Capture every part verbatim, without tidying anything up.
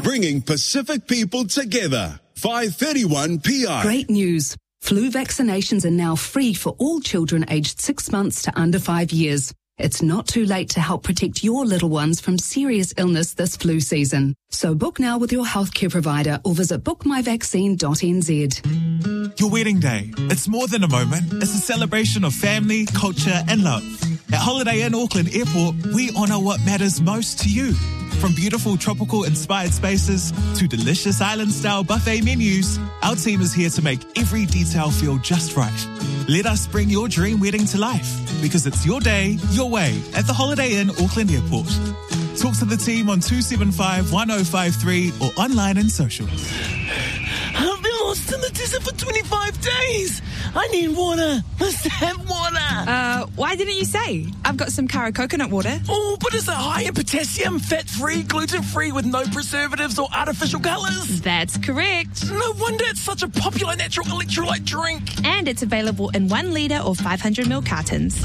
bringing Pacific people together. five thirty-one P I. Great news. Flu vaccinations are now free for all children aged six months to under five years. It's not too late to help protect your little ones from serious illness this flu season. So book now with your healthcare provider or visit book my vaccine dot n z. Your wedding day. It's more than a moment. It's a celebration of family, culture and love. At Holiday Inn Auckland Airport, we honour what matters most to you. From beautiful tropical-inspired spaces to delicious island-style buffet menus, our team is here to make every detail feel just right. Let us bring your dream wedding to life, because it's your day, your way, at the Holiday Inn Auckland Airport. Talk to the team on two seven five, one oh five three or online and social. I've been lost in the desert for twenty-five days. I need water. Must have water. Uh, why didn't you say? I've got some Kara coconut water. Oh, but is it high in potassium, fat-free, gluten-free with no preservatives or artificial colours? That's correct. No wonder it's such a popular natural electrolyte drink. And it's available in one litre or five hundred milliliter cartons.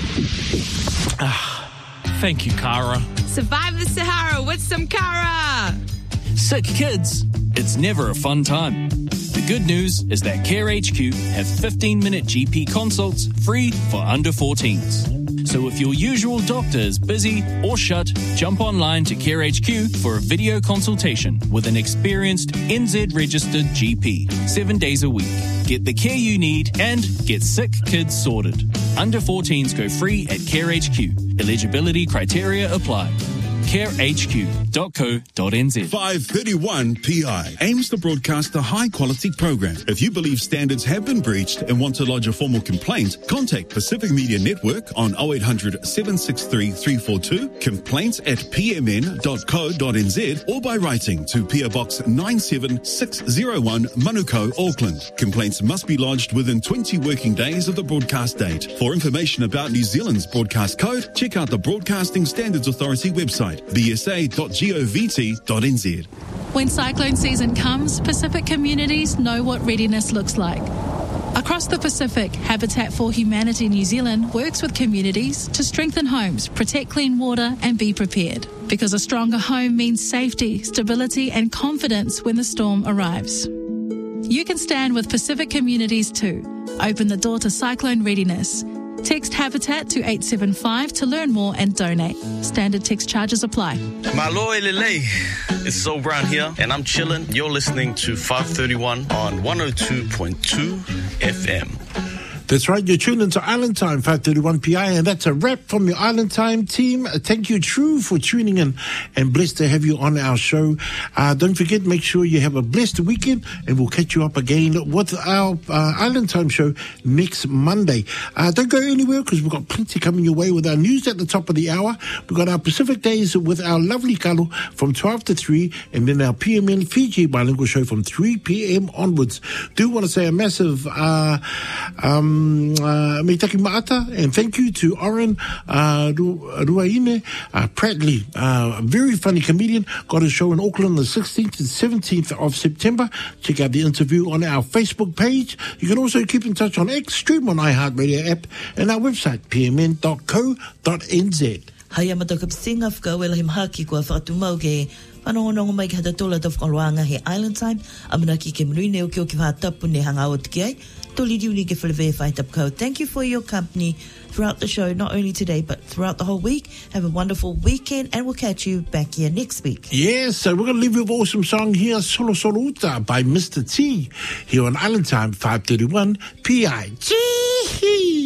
Ah, thank you, Kara. Survive the Sahara with some Kara. Sick kids. It's never a fun time. The good news is that Care H Q have fifteen minute G P consults free for under fourteens. So if your usual doctor is busy or shut, jump online to Care H Q for a video consultation with an experienced N Z-registered G P, seven days a week. Get the care you need and get sick kids sorted. Under fourteens go free at Care H Q. Eligibility criteria apply. care h q dot co dot n z. five thirty-one P I aims to broadcast a high-quality program. If you believe standards have been breached and want to lodge a formal complaint, contact Pacific Media Network on oh eight hundred, seven six three, three four two, complaints at p m n dot co dot n z, or by writing to P O Box nine seven six oh one, Manukau, Auckland. Complaints must be lodged within twenty working days of the broadcast date. For information about New Zealand's broadcast code, check out the Broadcasting Standards Authority website, b s a dot gov dot n z. When cyclone season comes, Pacific communities know what readiness looks like. Across the Pacific, Habitat for Humanity New Zealand works with communities to strengthen homes, protect clean water and be prepared. Because a stronger home means safety, stability and confidence when the storm arrives. You can stand with Pacific communities too. Open the door to cyclone readiness. Text Habitat to eight seven five to learn more and donate. Standard text charges apply. Malo elele. It's Sol Brown here, and I'm chilling. You're listening to five thirty-one on one oh two point two F M. That's right, you're tuned into Island Time, five thirty-one P I, and that's a wrap from your Island Time team. Thank you, True, for tuning in, and blessed to have you on our show. Uh, don't forget, make sure you have a blessed weekend, and we'll catch you up again with our uh, Island Time show next Monday. Uh, don't go anywhere, because we've got plenty coming your way with our news at the top of the hour. We've got our Pacific Days with our lovely Kalo from twelve to three, and then our P M N Fiji bilingual show from three p.m. onwards. Do want to say a massive uh, um, Uh, me taki maata, and thank you to Oren uh, Ruaine uh, Pratley, uh, a very funny comedian. Got a show in Auckland the sixteenth and seventeenth of September. Check out the interview on our Facebook page. You can also keep in touch on X, stream on iHeartRadio app, and our website, p m n dot co dot n z. Hai amatoka psinga fka wela him haki kwa whakatumau ke whanongonongo mai ki hata tola tau whakaroanga he Island Time. Amana ki ke mnui neo ki o ki whatapu ne hanga o tiki ai. Toli diuni ke whilewe whaitapukau. Thank you for your company throughout the show, not only today, but throughout the whole week. Have a wonderful weekend, and we'll catch you back here next week. Yes, so we're going to leave you with an awesome song here, Solo Solo Uta by Mister T, here on Island Time, five thirty-one P I. Gee!